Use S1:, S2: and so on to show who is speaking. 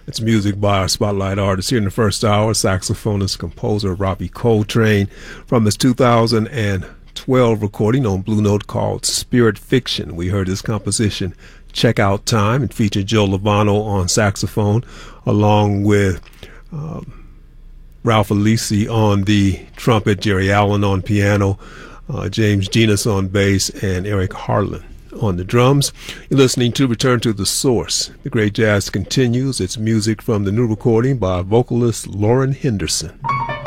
S1: It's music by our spotlight artist here in the first hour, saxophonist, composer Robbie Coltrane, from his 2012 recording on Blue Note called Spirit Fiction. We heard his composition, Check Out Time. It featured Joe Lovano on saxophone, along with Ralph Alisi on the trumpet, Jerry Allen on piano, James Genus on bass, and Eric Harlan on the drums. You're listening to Return to the Source. The great jazz continues. It's music from the new recording by vocalist Lauren Henderson.